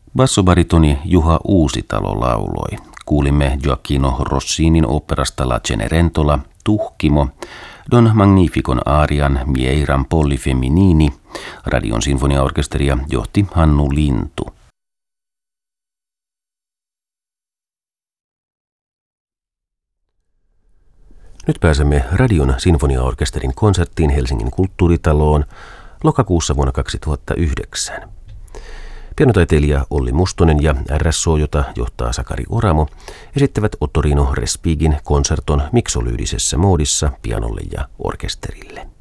Bassobaritoni Juha Uusitalo lauloi. Kuulimme Gioacchino Rossinin oopperasta La Cenerentola, Tuhkimo, Don Magnificon aarian Mieiran Polli Femminini. Radion sinfoniaorkesteria johti Hannu Lintu. Nyt pääsemme Radion sinfoniaorkesterin konserttiin Helsingin kulttuuritaloon lokakuussa vuonna 2009. Pianotaiteilija Olli Mustonen ja RSO, jota johtaa Sakari Oramo, esittävät Ottorino Respighin konserton miksolyydisessä moodissa pianolle ja orkesterille.